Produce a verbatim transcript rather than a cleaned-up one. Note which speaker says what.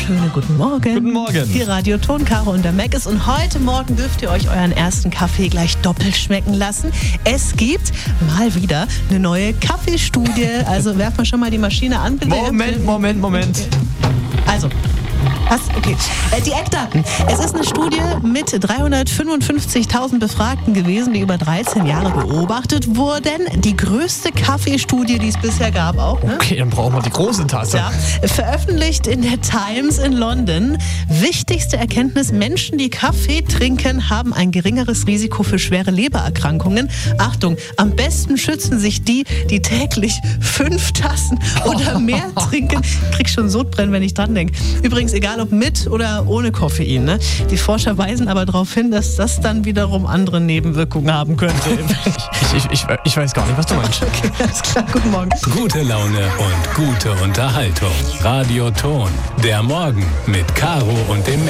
Speaker 1: wunderschönen guten Morgen.
Speaker 2: Guten Morgen.
Speaker 1: Hier Radio Ton, Caro und der Mac ist. Und heute Morgen dürft ihr euch euren ersten Kaffee gleich doppelt schmecken lassen. Es gibt mal wieder eine neue Kaffeestudie. Also werfen wir schon mal die Maschine an, bitte.
Speaker 2: Moment, Moment, Moment.
Speaker 1: Also, was? Okay. Äh, die Eckdaten. Es ist eine Studie mit dreihundertfünfundfünfzigtausend Befragten gewesen, die über dreizehn Jahre beobachtet wurden. Die größte Kaffeestudie, die es bisher gab auch. Ne?
Speaker 2: Okay, dann brauchen wir die große Tasse.
Speaker 1: Ja, veröffentlicht in der Times in London. Wichtigste Erkenntnis: Menschen, die Kaffee trinken, haben ein geringeres Risiko für schwere Lebererkrankungen. Achtung, am besten schützen sich die, die täglich fünf Tassen oder mehr trinken. Ich krieg schon Sodbrennen, wenn ich dran denke. Übrigens, egal ob mit oder ohne Koffein. Ne? Die Forscher weisen aber darauf hin, dass das dann wiederum andere Nebenwirkungen haben könnte.
Speaker 2: Ich, ich, ich, ich weiß gar nicht, was du meinst.
Speaker 1: Okay, alles klar, guten Morgen.
Speaker 3: Gute Laune und gute Unterhaltung. Radio Ton, der Morgen mit Caro und dem